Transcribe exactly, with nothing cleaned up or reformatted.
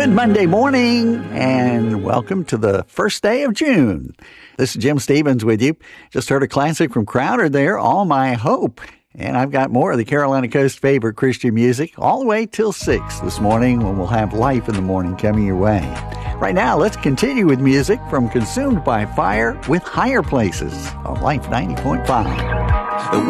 Good Monday morning, and welcome to the first day of June. This is Jim Stevens with you. Just heard a classic from Crowder there, All My Hope. And I've got more of the Carolina Coast favorite Christian music all the way till six this morning when we'll have Life in the Morning coming your way. Right now, let's continue with music from Consumed by Fire with Higher Places on Life ninety point five.